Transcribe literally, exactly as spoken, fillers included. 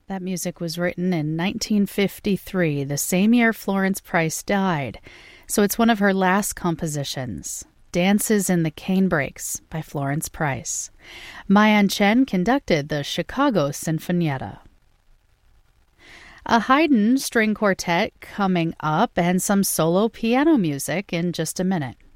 That music was written in nineteen fifty-three, the same year Florence Price died. So it's one of her last compositions, Dances in the Canebrakes by Florence Price. Ma-Yan Chen conducted the Chicago Sinfonietta. A Haydn string quartet coming up and some solo piano music in just a minute.